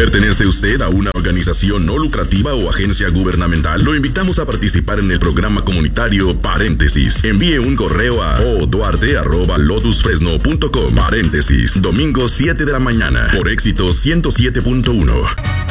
¿Pertenece usted a una organización no lucrativa o agencia gubernamental? Lo invitamos a participar en el programa comunitario Paréntesis. Envíe un correo a oduarte@lotusfresno.com. Paréntesis, domingo 7 de la mañana, por Éxito 107.1.